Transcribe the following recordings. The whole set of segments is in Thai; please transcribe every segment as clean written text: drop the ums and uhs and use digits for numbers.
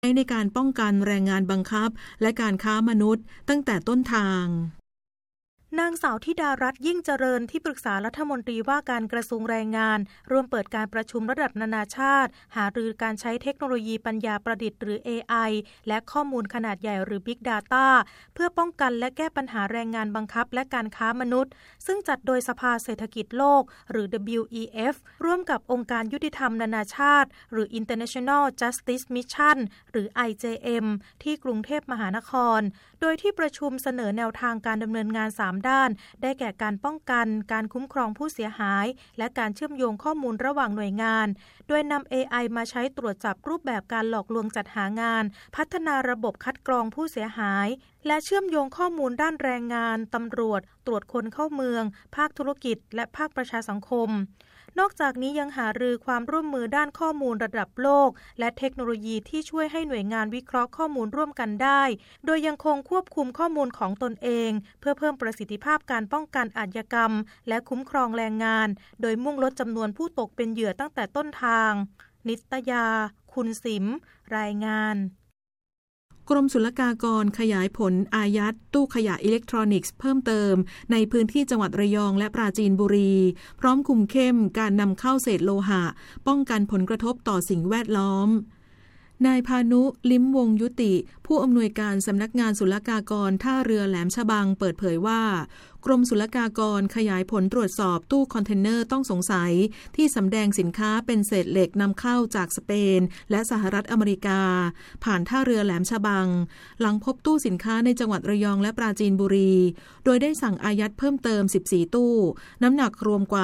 ในการป้องกันแรงงานบังคับและการค้ามนุษย์ตั้งแต่ต้นทางนางสาวธิดารัตน์ยิ่งเจริญที่ปรึกษารัฐมนตรีว่าการกระทรวงแรงงานร่วมเปิดการประชุมระดับนานาชาติหารือการใช้เทคโนโลยีปัญญาประดิษฐ์หรือ AI และข้อมูลขนาดใหญ่หรือ Big Data เพื่อป้องกันและแก้ปัญหาแรงงานบังคับและการค้ามนุษย์ซึ่งจัดโดยสภาเศรษฐกิจโลกหรือ WEF ร่วมกับองค์การยุติธรรมนานาชาติหรือ International Justice Mission หรือ IJM ที่กรุงเทพมหานครโดยที่ประชุมเสนอแนวทางการดำเนินงาน3ด้านได้แก่การป้องกันการคุ้มครองผู้เสียหายและการเชื่อมโยงข้อมูลระหว่างหน่วยงานโดยนำ AI มาใช้ตรวจจับรูปแบบการหลอกลวงจัดหางานพัฒนาระบบคัดกรองผู้เสียหายและเชื่อมโยงข้อมูลด้านแรงงานตำรวจตรวจคนเข้าเมืองภาคธุรกิจและภาคประชาสังคมนอกจากนี้ยังหารือความร่วมมือด้านข้อมูลระดับโลกและเทคโนโลยีที่ช่วยให้หน่วยงานวิเคราะห์ข้อมูลร่วมกันได้โดยยังคงควบคุมข้อมูลของตนเองเพื่อเพิ่มประสิทธิภาพการป้องกันอาชญากรรมและคุ้มครองแรงงานโดยมุ่งลดจำนวนผู้ตกเป็นเหยื่อตั้งแต่ต้นทางนิตยาคุณสิมรายงานกรมศุลกากรขยายผลอายัดตู้ขยะอิเล็กทรอนิกส์เพิ่มเติมในพื้นที่จังหวัดระยองและปราจีนบุรีพร้อมคุมเข้มการนำเข้าเศษโลหะป้องกันผลกระทบต่อสิ่งแวดล้อมนายพานุลิ้มวงยุติผู้อำนวยการสำนักงานศุลกากรท่าเรือแหลมฉบังเปิดเผยว่ากรมศุลกากรขยายผลตรวจสอบตู้คอนเทนเนอร์ต้องสงสัยที่สำแดงสินค้าเป็นเศษเหล็กนำเข้าจากสเปนและสหรัฐอเมริกาผ่านท่าเรือแหลมฉบังหลังพบตู้สินค้าในจังหวัดระยองและปราจีนบุรีโดยได้สั่งอายัดเพิ่มเติม14ตู้น้ำหนักรวมกว่า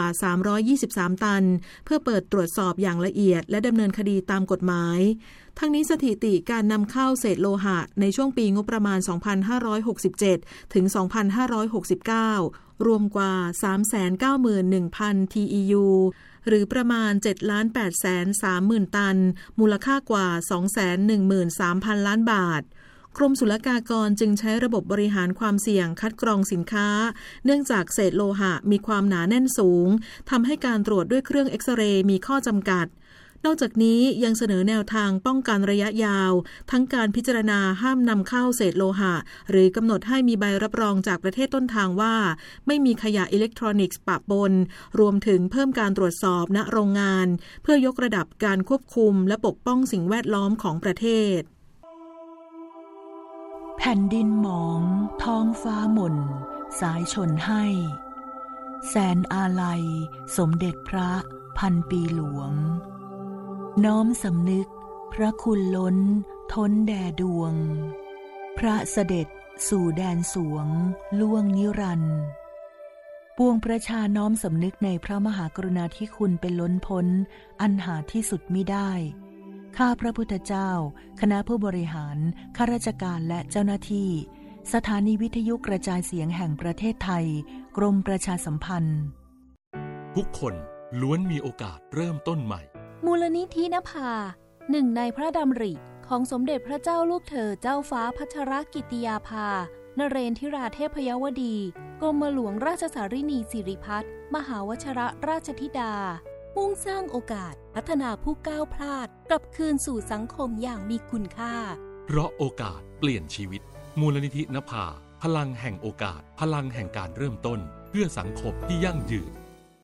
323ตันเพื่อเปิดตรวจสอบอย่างละเอียดและดำเนินคดีตามกฎหมายทั้งนี้สถิติการนำเข้าเศษโลหะในช่วงปีงบประมาณ 2567 ถึง 2569 รวมกว่า 391,000 TEU หรือประมาณ 7,830,000 ตันมูลค่ากว่า 213,000 ล้านบาทกรมศุลกากรจึงใช้ระบบบริหารความเสี่ยงคัดกรองสินค้าเนื่องจากเศษโลหะมีความหนาแน่นสูงทำให้การตรวจด้วยเครื่องเอ็กซเรย์มีข้อจำกัดนอกจากนี้ยังเสนอแนวทางป้องกันระยะยาวทั้งการพิจารณาห้ามนำเข้าเศษโลหะหรือกำหนดให้มีใบรับรองจากประเทศต้นทางว่าไม่มีขยะอิเล็กทรอนิกส์ปะปนรวมถึงเพิ่มการตรวจสอบณโรงงานเพื่อยกระดับการควบคุมและปกป้องสิ่งแวดล้อมของประเทศแผ่นดินหมองท้องฟ้าหม่นสายชนให้แสนอาลัยสมเด็จพระพันปีหลวงน้อมสำนึกพระคุณล้นท้นแด่ดวงพระเสด็จสู่แดนสวงล่วงนิรันดร์ปวงประชาน้อมสำนึกในพระมหากรุณาธิคุณเป็นล้นพ้นอันหาที่สุดมิได้ข้าพระพุทธเจ้าคณะผู้บริหารข้าราชการและเจ้าหน้าที่สถานีวิทยุกระจายเสียงแห่งประเทศไทยกรมประชาสัมพันธ์ทุกคนล้วนมีโอกาสเริ่มต้นใหม่มูลนิธินภาหนึ่งในพระดำริของสมเด็จพระเจ้าลูกเธอเจ้าฟ้าพัชรกิติยาภานเรนทิราเทพยวดีกรมหลวงราชสารินีสิริพัฒน์มหาวชิรราชธิดามุ่งสร้างโอกาสพัฒนาผู้ก้าวพลาดกลับคืนสู่สังคมอย่างมีคุณค่าเพราะโอกาสเปลี่ยนชีวิตมูลนิธินภาพลังแห่งโอกาสพลังแห่งการเริ่มต้นเพื่อสังคมที่ยั่งยืน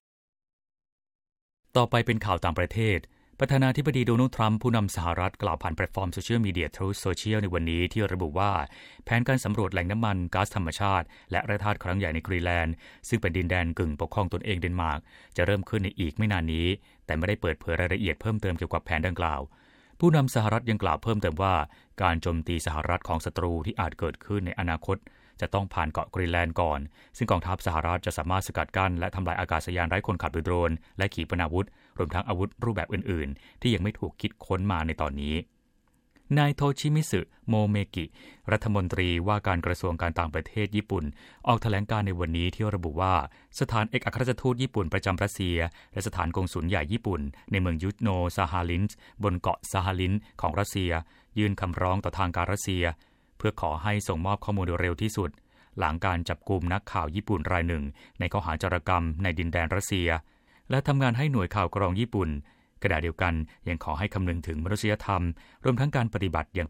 ต่อไปเป็นข่าวต่างประเทศประธานาธิบดีโดนัลด์ทรัมป์ผู้นำสหรัฐกล่าวผ่านแพลตฟอร์มโซเชียลมีเดีย Truth Social ในวันนี้ที่ระบุว่าแผนการสำรวจแหล่งน้ำมันก๊าซธรรมชาติและแร่ธาตุครั้งใหญ่ในกรีนแลนด์ซึ่งเป็นดินแดนกึ่งปกครองตนเองเดนมาร์กจะเริ่มขึ้นในอีกไม่นานนี้แต่ไม่ได้เปิดเผยรายละเอียดเพิ่มเติมเกี่ยวกับแผนดังกล่าวผู้นำสหรัฐยังกล่าวเพิ่มเติมว่าการโจมตีสหรัฐของศัตรูที่อาจเกิดขึ้นในอนาคตจะต้องผ่านเกาะกรีนแลนด์ก่อนซึ่งกองทัพสหรัฐจะสามารถสกัดกั้นและทำลายอากาศยานไร้คนขับโดยโดรนและขีปนาวุธรวมทั้งอาวุธรูปแบบอื่นๆที่ยังไม่ถูกคิดค้นมาในตอนนี้นายโทชิมิสึโมเมกิรัฐมนตรีว่าการกระทรวงการต่างประเทศญี่ปุ่นออกแถลงการในวันนี้ที่ระบุว่าสถานเอกอัครราชทูตญี่ปุ่นประจำรัสเซียและสถานกงสุลใหญ่ญี่ปุ่นในเมืองยูโนซาฮาลินส์บนเกาะซาฮาลินของรัสเซียยื่นคำร้องต่อทางการรัสเซียเพื่อขอให้ส่งมอบข้อมูลโดยเร็วที่สุดหลังการจับกุมนักข่าวญี่ปุ่นรายหนึ่งในข้อหาจารกรรมในดินแดนรัสเซียและทำงานให้หน่วยข่าวกรองญี่ปุ่นขณะเดียวกันยังขอให้คำนึงถึงมนุษยธรรมรวมทั้งการปฏิบัติอย่าง